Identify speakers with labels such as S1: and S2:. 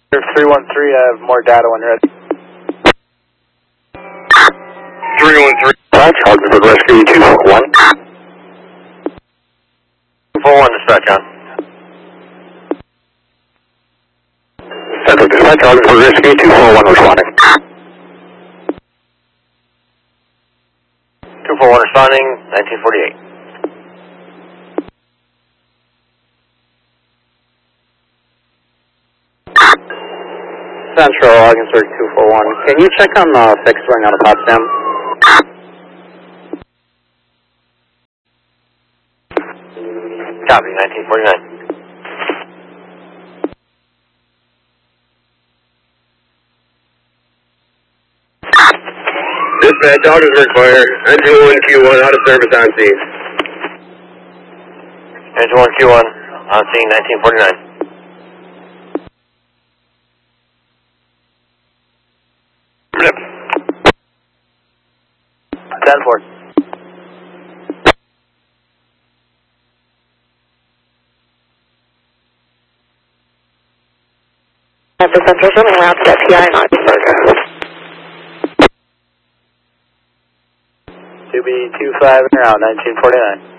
S1: 313, I have more data when ready.
S2: 313. Ogdenburg Rescue 241. 241, dispatch on. Central Dispatch, Ogdenburg Rescue 241 responding. 241 responding, 1948.
S1: Central, Ogdenburg 241. Can you check on the fixed wing on the Potsdam?
S2: Copy, 1949. Dispatch, Ogdenburg Fire, engine 1Q1 out of service on scene. Engine 1Q1 on scene, 1949.
S1: Stanford.
S3: For Central, showing route to PI and Ogdenburg.
S1: 2B25 around 1949.